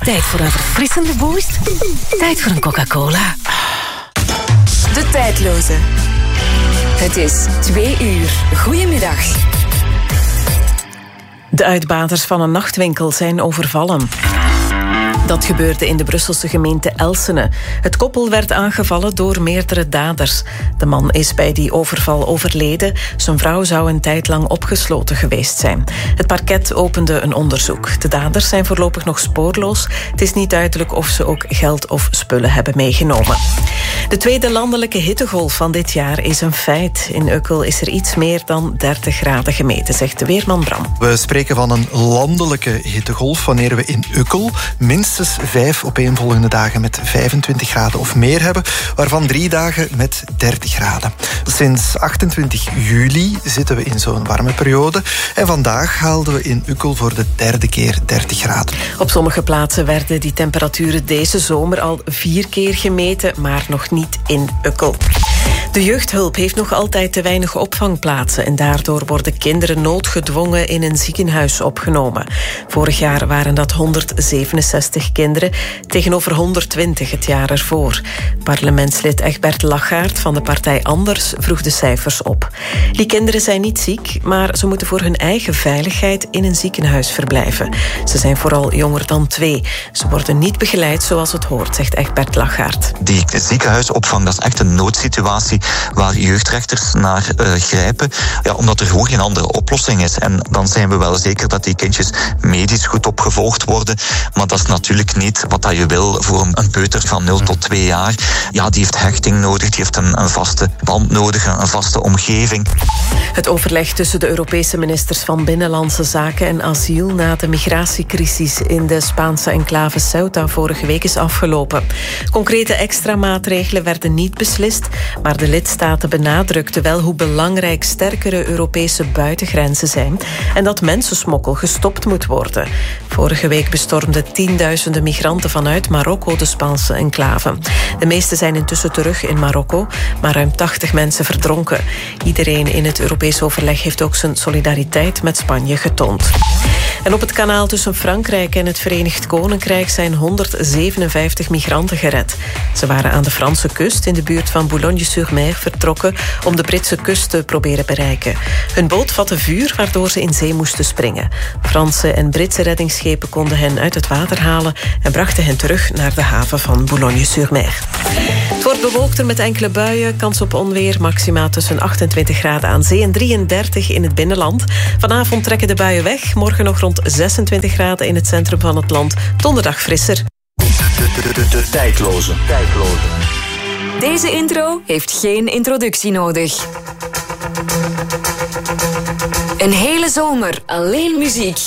Tijd voor een verfrissende boost. Tijd voor een Coca-Cola. De Tijdloze. Het is 2 uur. Goedemiddag. De uitbaters van een nachtwinkel zijn overvallen. Dat gebeurde in de Brusselse gemeente Elsene. Het koppel werd aangevallen door meerdere daders. De man is bij die overval overleden. Zijn vrouw zou een tijd lang opgesloten geweest zijn. Het parket opende een onderzoek. De daders zijn voorlopig nog spoorloos. Het is niet duidelijk of ze ook geld of spullen hebben meegenomen. De tweede landelijke hittegolf van dit jaar is een feit. In Ukkel is er iets meer dan 30 graden gemeten, zegt de weerman Bram. We spreken van een landelijke hittegolf wanneer we in Ukkel minstens 5 opeenvolgende dagen met 25 graden of meer hebben, waarvan 3 dagen met 30 graden. Sinds 28 juli zitten we in zo'n warme periode en vandaag haalden we in Ukkel voor de 3e keer 30 graden. Op sommige plaatsen werden die temperaturen deze zomer al 4 keer gemeten, maar nog niet in Ukkel. De jeugdhulp heeft nog altijd te weinig opvangplaatsen en daardoor worden kinderen noodgedwongen in een ziekenhuis opgenomen. Vorig jaar waren dat 167 kinderen tegenover 120 het jaar ervoor. Parlementslid Egbert Lachaert van de partij Anders vroeg de cijfers op. Die kinderen zijn niet ziek, maar ze moeten voor hun eigen veiligheid in een ziekenhuis verblijven. Ze zijn vooral jonger dan 2. Ze worden niet begeleid zoals het hoort, zegt Egbert Lachaert. Die ziekenhuisopvang, dat is echt een noodsituatie waar jeugdrechters naar grijpen, omdat er gewoon geen andere oplossing is. En dan zijn we wel zeker dat die kindjes medisch goed opgevolgd worden, maar dat is natuurlijk niet wat dat je wil voor een peuter van 0 tot 2 jaar. Ja, die heeft hechting nodig, die heeft een vaste band nodig, een vaste omgeving. Het overleg tussen de Europese ministers van Binnenlandse Zaken en Asiel na de migratiecrisis in de Spaanse enclave Ceuta vorige week is afgelopen. Concrete extra maatregelen werden niet beslist, maar de lidstaten benadrukten wel hoe belangrijk sterkere Europese buitengrenzen zijn en dat mensensmokkel gestopt moet worden. Vorige week bestormden tienduizenden migranten vanuit Marokko de Spaanse enclave. De meeste zijn intussen terug in Marokko, maar ruim 80 mensen verdronken. Iedereen in het Europees overleg heeft ook zijn solidariteit met Spanje getoond. En op het kanaal tussen Frankrijk en het Verenigd Koninkrijk zijn 157 migranten gered. Ze waren aan de Franse kust in de buurt van Boulogne-sur-Mer vertrokken om de Britse kust te proberen bereiken. Hun boot vatte vuur, waardoor ze in zee moesten springen. Franse en Britse reddingsschepen konden hen uit het water halen en brachten hen terug naar de haven van Boulogne-sur-Mer. Het wordt bewolkter met enkele buien, kans op onweer, maxima tussen 28 graden aan zee en 33 in het binnenland. Vanavond trekken de buien weg, morgen nog rond 26 graden in het centrum van het land, donderdag frisser. De Tijdloze. Deze intro heeft geen introductie nodig. Een hele zomer alleen muziek.